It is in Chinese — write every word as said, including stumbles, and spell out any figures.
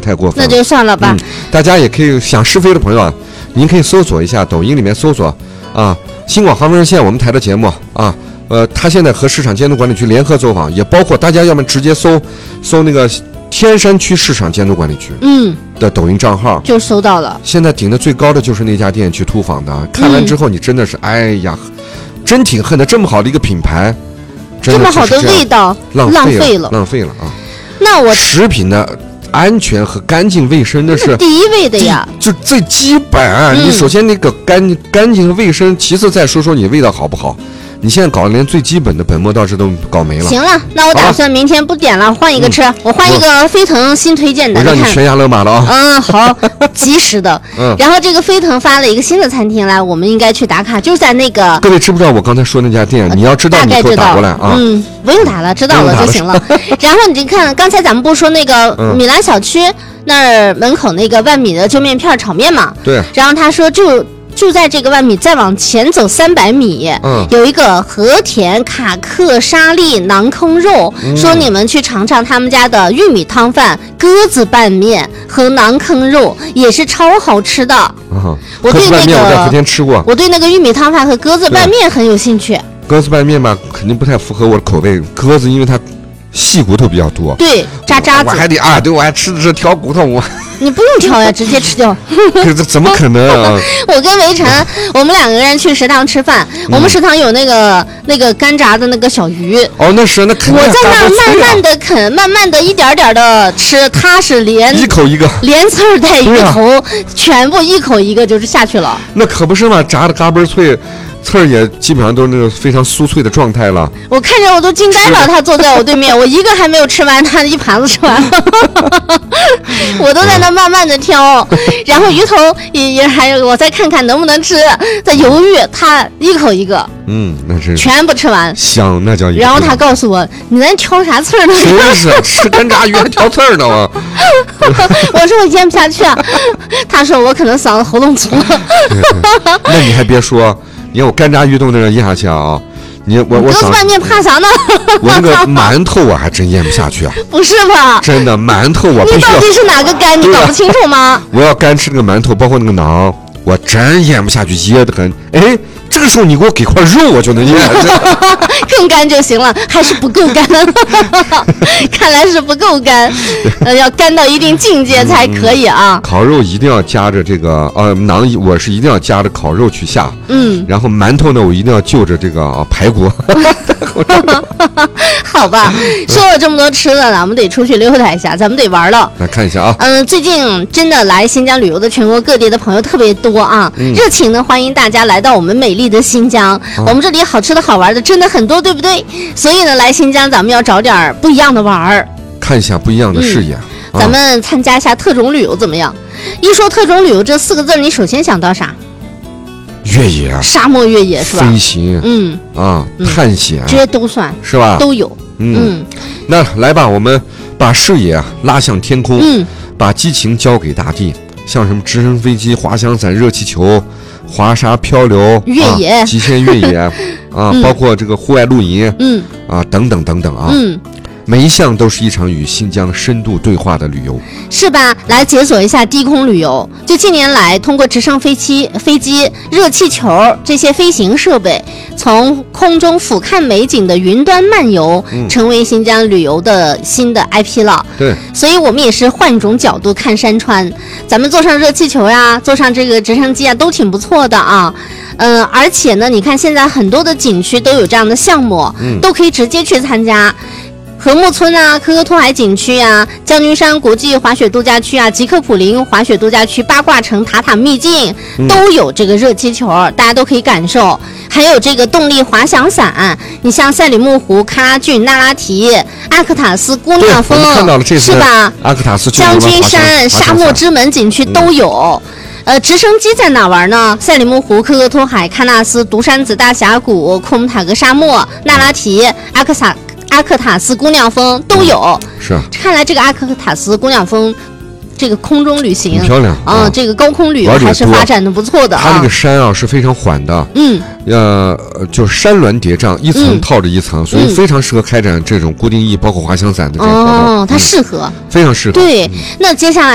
太过分了， 那就算了吧。 嗯，大家也可以想试飞的朋友啊，您可以搜索一下抖音里面搜索啊，新广航空热线我们台的节目啊。呃，他现在和市场监督管理局联合走访，也包括大家要么直接搜搜那个天山区市场监督管理局嗯的抖音账号， 就搜到了。 现在顶的最高的就是那家店去突访的，看完之后你真的是、嗯、哎呀，真挺恨的，这么好的一个品牌， 这么好的味道浪费了，浪费了， 浪费了啊！ 那我食品的安全和干净卫生那是第一位的呀， 就最基本、啊嗯。你首先那个干干净卫生，其次再说说你味道好不好。你现在搞连最基本的本末倒置都搞没了。 行了，那我打算明天不点了，换一个吃、嗯。我换一个飞腾新推荐的。 我让你悬崖勒马了啊！ 嗯，好，及时的。嗯。然后这个飞腾发了一个新的餐厅来，我们应该去打卡，就是在那个。 各位知不知道我刚才说那家店？你要知道，你给我打过来啊。 嗯，不用打了，知道了就行了。然后你就看，刚才咱们不说那个米兰小区、嗯、那儿门口那个万米的揪面片炒面嘛？ 对。 然后他说就。就在这个万米再往前走三百米、嗯，有一个和田卡克沙利馕坑肉、嗯，说你们去尝尝他们家的玉米汤饭、鸽子拌面和馕坑肉，也是超好吃的。 嗯、 我对那个我在和田吃过， 我对那个玉米汤饭和鸽子拌面很有兴趣。 鸽子拌面吧，肯定不太符合我的口味。鸽子因为它细骨头比较多， 对，渣渣子。 我还得啊，对我还吃的是挑骨头我。 你不用挑呀，直接吃掉。 可是怎么可能啊？ 我跟围城，我们两个人去食堂吃饭，嗯、我们食堂有那个那个干炸的那个小鱼。 哦，那是那肯定、啊。 我在那儿慢慢的啃，慢慢的一点点的吃，他是连一口一个， 连刺儿带鱼头、啊，全部一口一个就是下去了。 那可不是嘛，炸的嘎嘣脆。刺儿也基本上都是那个非常酥脆的状态了。 我看着我都惊呆了，他坐在我对面，我一个还没有吃完，他一盘子吃完了，我都在那慢慢的挑，然后鱼头也也还有，我再看看能不能吃，在犹豫，他一口一个， 嗯，那是全部吃完， 香，那叫一个。 然后他告诉我，你在挑啥刺儿呢？ 真是吃干炸鱼还挑刺儿呢吗？ 我说我咽不下去啊，他说我可能嗓子喉咙粗了。 那你还别说。你看我干炸鱼都能咽下去啊！你我我鸽子拌面怕啥呢？ 我那个馒头我还真咽不下去啊！ 不是吧？ 真的馒头我必须要。 你到底是哪个干？你搞不清楚吗？ 我要干吃那个馒头，包括那个馕，我真咽不下去，噎得很。哎，这个时候你给我给块肉，我就能咽。 更干就行了，还是不够干。看来是不够干，呃，要干到一定境界才可以啊。 嗯、烤肉一定要夹着这个呃馕，我是一定要夹着烤肉去下。嗯。然后馒头呢，我一定要就着这个、啊、排骨。 好吧，说了这么多吃的了，我们得出去溜达一下，咱们得玩了。 来看一下啊。 嗯、呃，最近真的来新疆旅游的全国各地的朋友特别多啊，嗯、热情的欢迎大家来到我们美丽的新疆。啊、我们这里好吃的好玩的真的很多，对不对？所以呢，来新疆咱们要找点不一样的玩儿， 看一下不一样的视野。 嗯啊、咱们参加一下特种旅游怎么样？一说特种旅游这四个字，你首先想到啥？ 越野啊， 沙漠越野是吧？ 飞行，嗯啊，嗯探险， 这些都算是吧？ 都有。嗯， 嗯那来吧，我们把视野啊拉向天空，嗯，把激情交给大地，像什么直升飞机、滑翔伞、热气球、滑沙漂流、 越野、 啊、极限越野啊、嗯，包括这个户外露营， 嗯啊等等等等啊，嗯。每一项都是一场与新疆深度对话的旅游， 是吧？来解锁一下低空旅游。就近年来，通过直升飞机、飞机、热气球这些飞行设备，从空中俯瞰美景的云端漫游，嗯、成为新疆旅游的新的 I P 了。 对， 所以我们也是换一种角度看山川。咱们坐上热气球呀，坐上这个直升机啊，都挺不错的啊。嗯、呃，而且呢，你看现在很多的景区都有这样的项目，嗯、都可以直接去参加。禾木村啊，科科托海景区啊，将军山国际滑雪度假区啊，吉克普林滑雪度假区，八卦城塔塔秘境、嗯、都有这个热气球，大家都可以感受。还有这个动力滑翔伞，你像赛里木湖、喀拉峻、那拉提、阿克塔斯姑娘峰， 看到了这是吧？ 阿克塔斯将军山沙漠之门景区都有。嗯呃，直升机在哪玩呢？赛里木湖、科科托海、喀纳斯、独山子大峡谷、库姆塔格沙漠、那拉提、阿克萨。阿克塔斯姑娘峰都有， 嗯、是。 看来这个阿克塔斯姑娘峰，这个空中旅行很漂亮啊、呃，这个高空旅游还是发展的不错的啊。 它那个山啊是非常缓的，嗯，呃，就是山峦叠嶂，一层套着一层，嗯、所以非常适合开展这种固定翼，包括滑翔伞的这种活动。 哦，它适合， 嗯、非常适合。 对，嗯、那接下来。